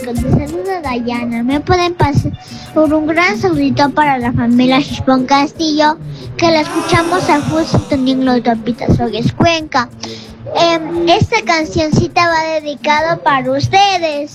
chicos, les saluda Dayana. Me pueden pasar por un gran saludito para la familia Chispón Castillo, que la escuchamos a full sintonía en los Topitas Hogues Cuenca. Esta cancioncita va dedicado para ustedes.